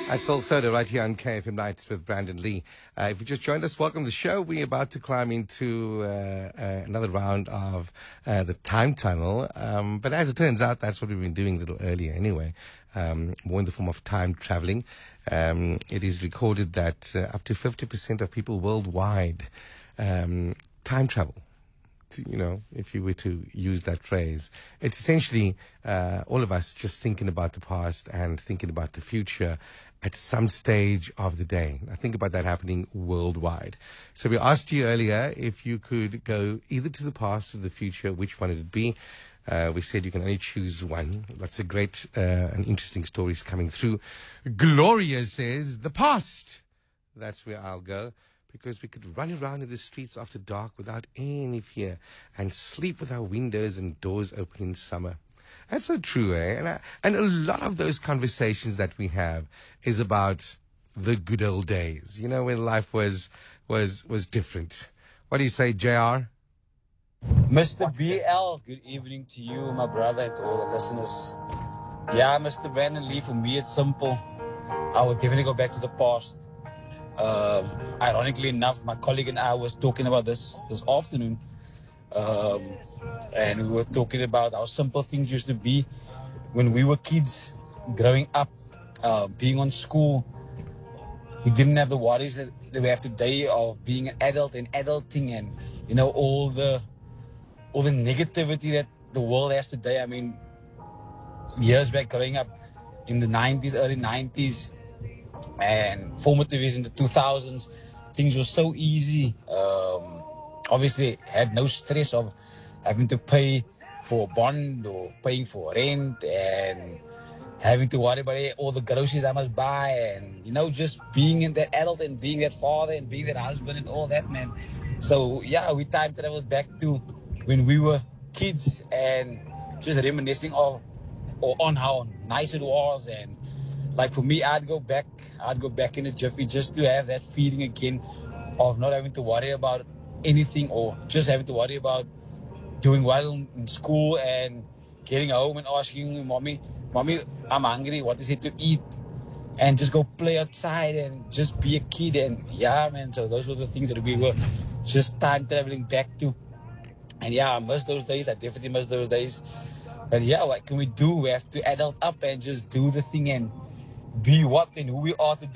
That's Phil Soda right here on KFM Nights with Brandon Lee. If you just joined us, welcome to the show. We're about to climb into another round of the time tunnel. But as it turns out, that's what we've been doing a little earlier anyway, more in the form of time traveling. It is recorded that up to 50% of people worldwide time travel. You know, if you were to use that phrase, it's essentially all of us just thinking about the past and thinking about the future at some stage of the day. I think about that happening worldwide. So we asked you earlier if you could go either to the past or the future, which one would it be? We said you can only choose one. Lots of great and interesting stories coming through. Gloria says, the past. That's where I'll go. Because we could run around in the streets after dark without any fear and sleep with our windows and doors open in summer. That's so true, eh? And a lot of those conversations that we have is about the good old days, you know, when life was different. What do you say, JR? Mr. BL, good evening to you, my brother, and to all the listeners. Yeah, Mr. Brandon Lee, for me it's simple. I would definitely go back to the past. Ironically enough, my colleague and I was talking about this afternoon, and we were talking about how simple things used to be when we were kids, growing up, being on school. We didn't have the worries that we have today of being an adult and adulting, and you know all the negativity that the world has today. I mean, years back, growing up in the 90s, early 90s. And formative years in the 2000s, things were so easy. Obviously, had no stress of having to pay for a bond or paying for rent and having to worry about all the groceries I must buy, and you know, just being in that adult and being that father and being that husband and all that, man. So yeah, we time traveled back to when we were kids and just reminiscing of or on how nice it was. And like for me, I'd go back in a jiffy just to have that feeling again of not having to worry about anything or just having to worry about doing well in school and getting home and asking mommy, I'm hungry, what is it to eat? And just go play outside and just be a kid. And yeah, man, so those were the things that we were just time traveling back to. And yeah, I miss those days. I definitely miss those days. But yeah, what can we do? We have to adult up and just do the thing and be what and who we are today.